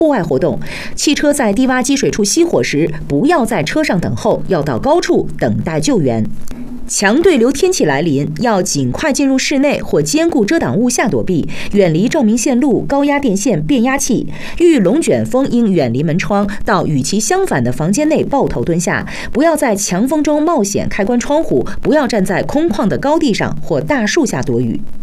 户外活动，汽车在低洼积水处熄火时，不要在车上等候，要到高处等待救援。强对流天气来临，要尽快进入室内或坚固遮挡物下躲避，远离照明线路、高压电线、变压器。遇龙卷风应远离门窗，到与其相反的房间内抱头蹲下，不要在强风中冒险开关窗户，不要站在空旷的高地上或大树下躲雨。